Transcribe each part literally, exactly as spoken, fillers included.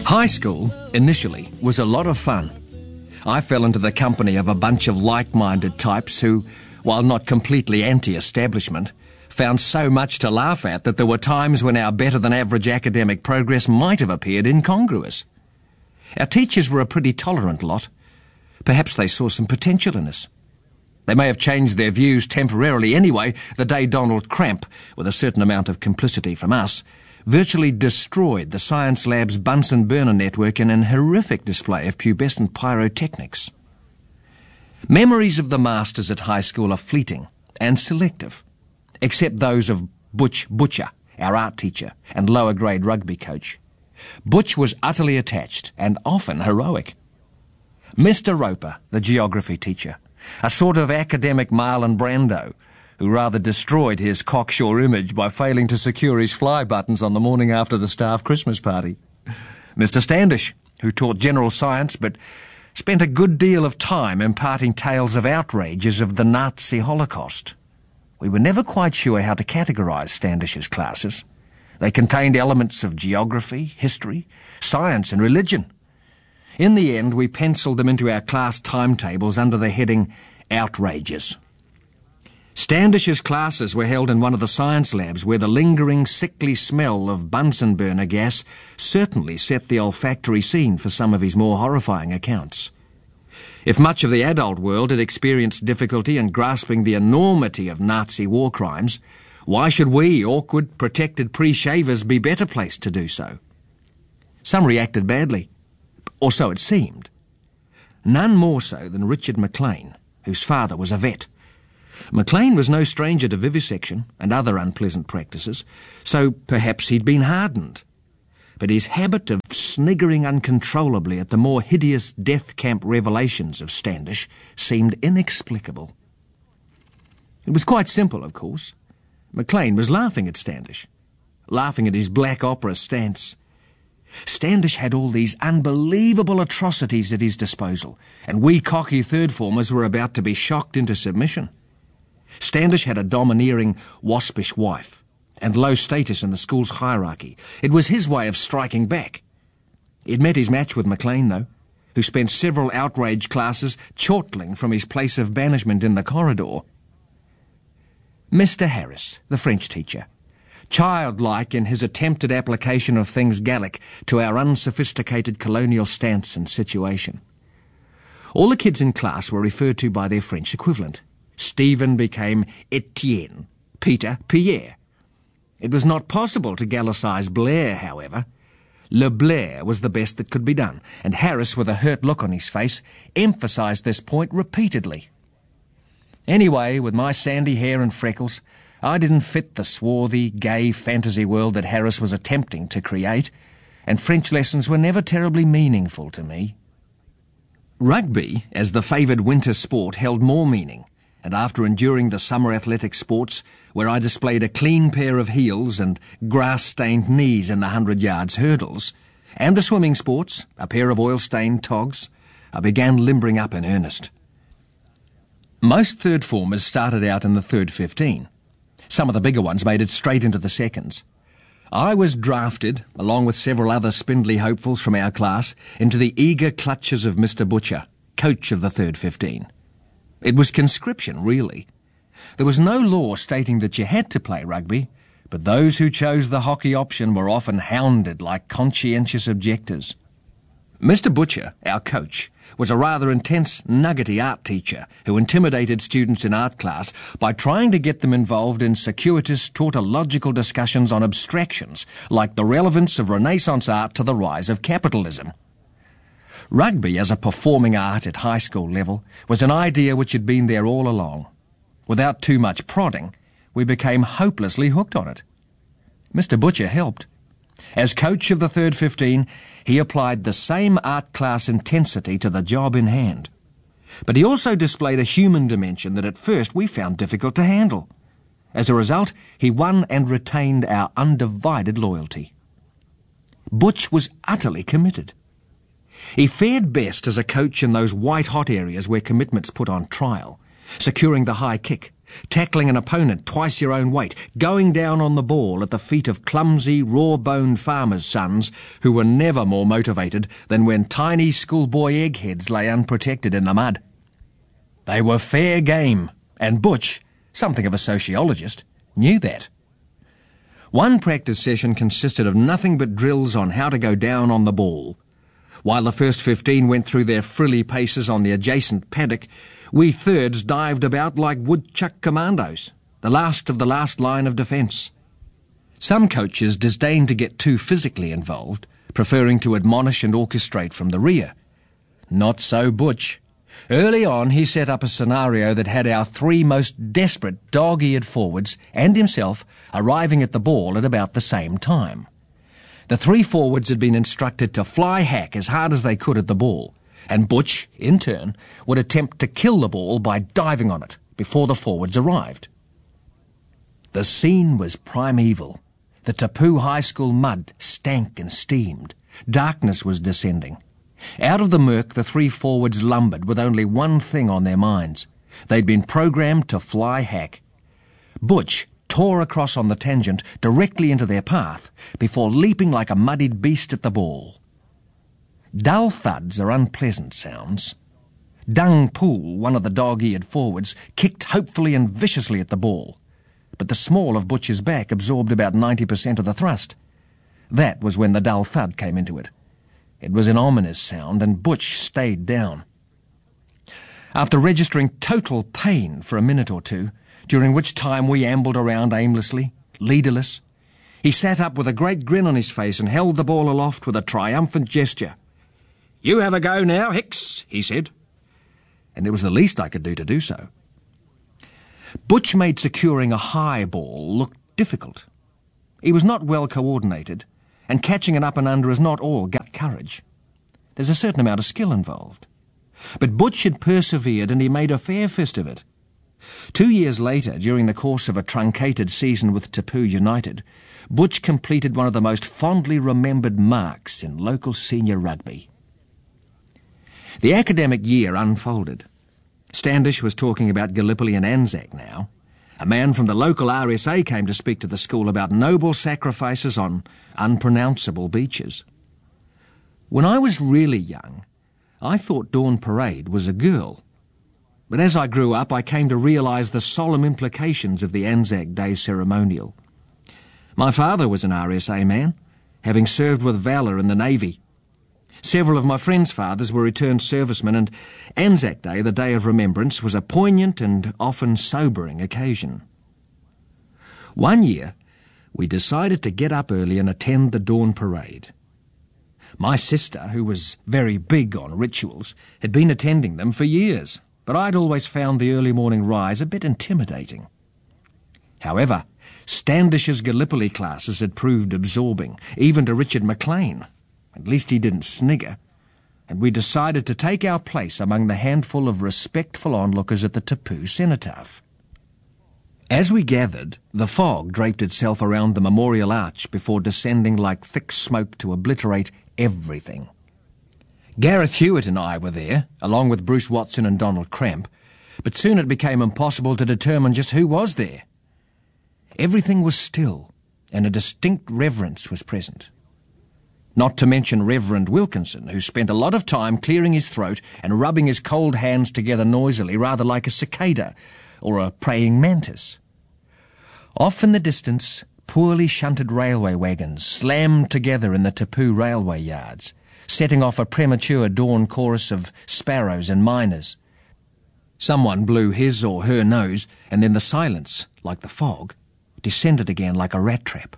High school, initially, was a lot of fun. I fell into the company of a bunch of like-minded types who, while not completely anti-establishment, found so much to laugh at that there were times when our better-than-average academic progress might have appeared incongruous. Our teachers were a pretty tolerant lot. Perhaps they saw some potential in us. They may have changed their views temporarily anyway the day Donald Cramp, with a certain amount of complicity from us, virtually destroyed the Science Lab's Bunsen burner network in an horrific display of pubescent pyrotechnics. Memories of the masters at high school are fleeting and selective, except those of Butch Butcher, our art teacher and lower-grade rugby coach. Butch was utterly attached and often heroic. Mister Roper, the geography teacher, a sort of academic Marlon Brando, who rather destroyed his cocksure image by failing to secure his fly buttons on the morning after the staff Christmas party. Mister Standish, who taught general science but spent a good deal of time imparting tales of outrages of the Nazi Holocaust. We were never quite sure how to categorise Standish's classes. They contained elements of geography, history, science and religion. In the end, we penciled them into our class timetables under the heading Outrages. Standish's classes were held in one of the science labs where the lingering sickly smell of Bunsen burner gas certainly set the olfactory scene for some of his more horrifying accounts. If much of the adult world had experienced difficulty in grasping the enormity of Nazi war crimes, why should we, awkward, protected pre-shavers, be better placed to do so? Some reacted badly, or so it seemed. None more so than Richard McLean, whose father was a vet. McLean was no stranger to vivisection and other unpleasant practices, so perhaps he'd been hardened. But his habit of sniggering uncontrollably at the more hideous death camp revelations of Standish seemed inexplicable. It was quite simple, of course. McLean was laughing at Standish, laughing at his black opera stance. Standish had all these unbelievable atrocities at his disposal, and we cocky third-formers were about to be shocked into submission. Standish had a domineering, waspish wife, and low status in the school's hierarchy. It was his way of striking back. He'd met his match with McLean, though, who spent several outrage classes chortling from his place of banishment in the corridor. Mister Harris, the French teacher, childlike in his attempted application of things Gallic to our unsophisticated colonial stance and situation. All the kids in class were referred to by their French equivalent. Stephen became Etienne, Peter, Pierre. It was not possible to Gallicise Blair, however. Le Blair was the best that could be done, and Harris, with a hurt look on his face, emphasised this point repeatedly. Anyway, with my sandy hair and freckles, I didn't fit the swarthy, gay fantasy world that Harris was attempting to create, and French lessons were never terribly meaningful to me. Rugby, as the favoured winter sport, held more meaning, and after enduring the summer athletic sports, where I displayed a clean pair of heels and grass-stained knees in the hundred yards hurdles, and the swimming sports, a pair of oil-stained togs, I began limbering up in earnest. Most third-formers started out in the third fifteen. Some of the bigger ones made it straight into the seconds. I was drafted, along with several other spindly hopefuls from our class, into the eager clutches of Mister Butcher, coach of the third fifteen. It was conscription, really. There was no law stating that you had to play rugby, but those who chose the hockey option were often hounded like conscientious objectors. Mister Butcher, our coach, was a rather intense, nuggety art teacher who intimidated students in art class by trying to get them involved in circuitous tautological discussions on abstractions like the relevance of Renaissance art to the rise of capitalism. Rugby as a performing art at high school level was an idea which had been there all along. Without too much prodding, we became hopelessly hooked on it. Mister Butcher helped. As coach of the third fifteen, he applied the same art class intensity to the job in hand. But he also displayed a human dimension that at first we found difficult to handle. As a result, he won and retained our undivided loyalty. Butch was utterly committed. He fared best as a coach in those white-hot areas where commitment's put on trial, securing the high kick, tackling an opponent twice your own weight, going down on the ball at the feet of clumsy, raw-boned farmers' sons who were never more motivated than when tiny schoolboy eggheads lay unprotected in the mud. They were fair game, and Butch, something of a sociologist, knew that. One practice session consisted of nothing but drills on how to go down on the ball. While the first fifteen went through their frilly paces on the adjacent paddock, we thirds dived about like woodchuck commandos, the last of the last line of defence. Some coaches disdained to get too physically involved, preferring to admonish and orchestrate from the rear. Not so Butch. Early on, he set up a scenario that had our three most desperate dog-eared forwards and himself arriving at the ball at about the same time. The three forwards had been instructed to fly hack as hard as they could at the ball, and Butch, in turn, would attempt to kill the ball by diving on it before the forwards arrived. The scene was primeval. The Tapu High School mud stank and steamed. Darkness was descending. Out of the murk, the three forwards lumbered with only one thing on their minds. They'd been programmed to fly hack. Butch tore across on the tangent directly into their path before leaping like a muddied beast at the ball. Dull thuds are unpleasant sounds. Dung Pool, one of the dog-eared forwards, kicked hopefully and viciously at the ball, but the small of Butch's back absorbed about ninety percent of the thrust. That was when the dull thud came into it. It was an ominous sound, and Butch stayed down. After registering total pain for a minute or two, during which time we ambled around aimlessly, leaderless, he sat up with a great grin on his face and held the ball aloft with a triumphant gesture. "You have a go now, Hicks," he said. And it was the least I could do to do so. Butch made securing a high ball look difficult. He was not well coordinated, and catching it up and under is not all gut courage. There's a certain amount of skill involved. But Butch had persevered, and he made a fair fist of it. Two years later, during the course of a truncated season with Tapu United, Butch completed one of the most fondly remembered marks in local senior rugby. The academic year unfolded. Standish was talking about Gallipoli and Anzac now. A man from the local R S A came to speak to the school about noble sacrifices on unpronounceable beaches. When I was really young, I thought Dawn Parade was a girl. But as I grew up, I came to realise the solemn implications of the Anzac Day ceremonial. My father was an R S A man, having served with valour in the Navy. Several of my friends' fathers were returned servicemen, and Anzac Day, the Day of Remembrance, was a poignant and often sobering occasion. One year, we decided to get up early and attend the Dawn Parade. My sister, who was very big on rituals, had been attending them for years, but I'd always found the early morning rise a bit intimidating. However, Standish's Gallipoli classes had proved absorbing, even to Richard McLean. At least he didn't snigger, and we decided to take our place among the handful of respectful onlookers at the Tapu cenotaph. As we gathered, the fog draped itself around the memorial arch before descending like thick smoke to obliterate everything. Gareth Hewitt and I were there, along with Bruce Watson and Donald Cramp, but soon it became impossible to determine just who was there. Everything was still, and a distinct reverence was present. Not to mention Reverend Wilkinson, who spent a lot of time clearing his throat and rubbing his cold hands together noisily, rather like a cicada or a praying mantis. Off in the distance, poorly shunted railway wagons slammed together in the Tapu railway yards, setting off a premature dawn chorus of sparrows and miners. Someone blew his or her nose, and then the silence, like the fog, descended again like a rat trap.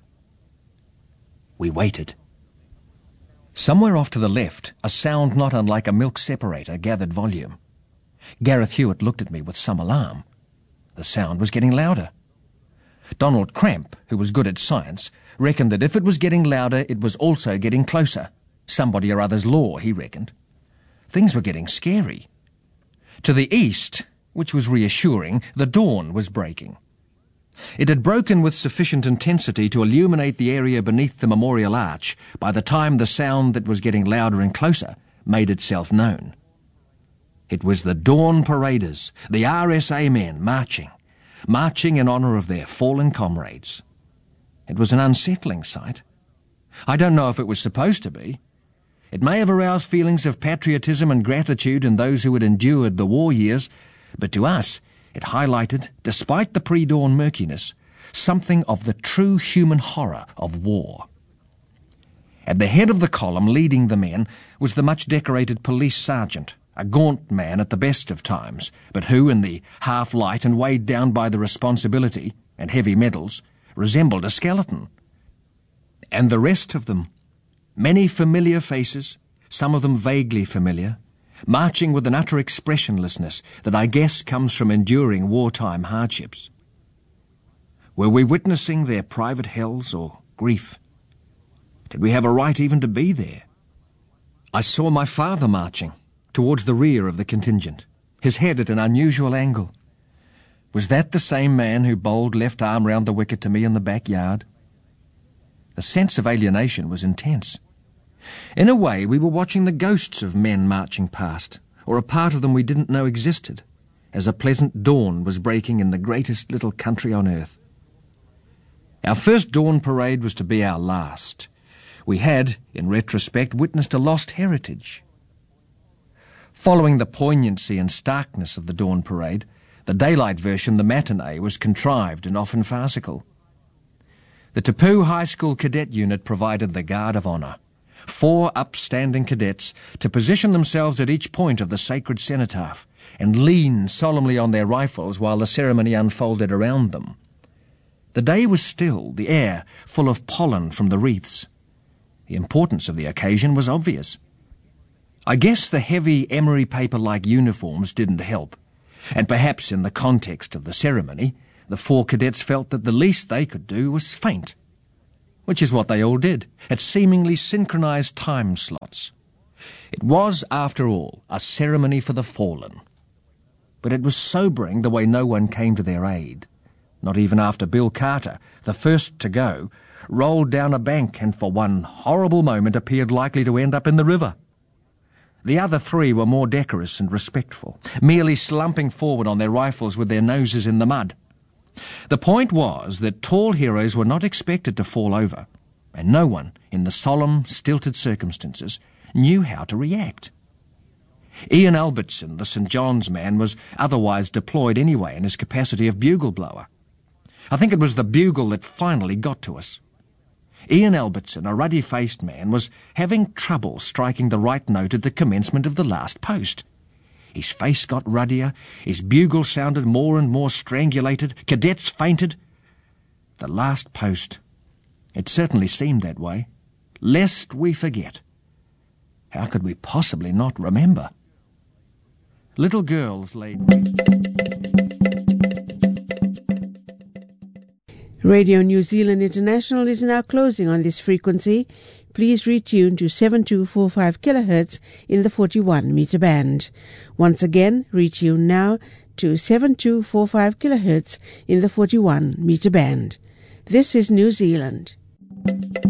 We waited. Somewhere off to the left, a sound not unlike a milk separator gathered volume. Gareth Hewitt looked at me with some alarm. The sound was getting louder. Donald Cramp, who was good at science, reckoned that if it was getting louder, it was also getting closer. Somebody or other's law, he reckoned. Things were getting scary. To the east, which was reassuring, the dawn was breaking. It had broken with sufficient intensity to illuminate the area beneath the memorial arch by the time the sound that was getting louder and closer made itself known. It was the Dawn Paraders, the R S A men marching, marching in honour of their fallen comrades. It was an unsettling sight. I don't know if it was supposed to be. It may have aroused feelings of patriotism and gratitude in those who had endured the war years, but to us it highlighted, despite the pre-dawn murkiness, something of the true human horror of war. At the head of the column, leading the men, was the much-decorated police sergeant, a gaunt man at the best of times, but who, in the half-light and weighed down by the responsibility and heavy medals, resembled a skeleton. And the rest of them, many familiar faces, some of them vaguely familiar, marching with an utter expressionlessness that I guess comes from enduring wartime hardships. Were we witnessing their private hells or grief? Did we have a right even to be there? I saw my father marching towards the rear of the contingent, his head at an unusual angle. Was that the same man who bowled left arm round the wicket to me in the backyard? The sense of alienation was intense. In a way, we were watching the ghosts of men marching past, or a part of them we didn't know existed, as a pleasant dawn was breaking in the greatest little country on earth. Our first dawn parade was to be our last. We had, in retrospect, witnessed a lost heritage. Following the poignancy and starkness of the dawn parade, the daylight version, the matinee, was contrived and often farcical. The Tapu High School cadet unit provided the guard of honour, four upstanding cadets to position themselves at each point of the sacred cenotaph and lean solemnly on their rifles while the ceremony unfolded around them. The day was still, the air full of pollen from the wreaths. The importance of the occasion was obvious. I guess the heavy emery paper-like uniforms didn't help, and perhaps in the context of the ceremony, the four cadets felt that the least they could do was faint, which is what they all did, at seemingly synchronized time slots. It was, after all, a ceremony for the fallen. But it was sobering the way no one came to their aid, not even after Bill Carter, the first to go, rolled down a bank and for one horrible moment appeared likely to end up in the river. The other three were more decorous and respectful, merely slumping forward on their rifles with their noses in the mud. The point was that tall heroes were not expected to fall over, and no one, in the solemn, stilted circumstances, knew how to react. Ian Albertson, the Saint John's man, was otherwise deployed anyway in his capacity of bugle-blower. I think it was the bugle that finally got to us. Ian Albertson, a ruddy-faced man, was having trouble striking the right note at the commencement of the last post. His face got ruddier, his bugle sounded more and more strangulated, cadets fainted. The last post. It certainly seemed that way. Lest we forget. How could we possibly not remember? Little girls laid... Radio New Zealand International is now closing on this frequency. Please retune to seven two four five kilohertz in the forty-one meter band. Once again, retune now to seven two four five kilohertz in the forty-one meter band. This is New Zealand.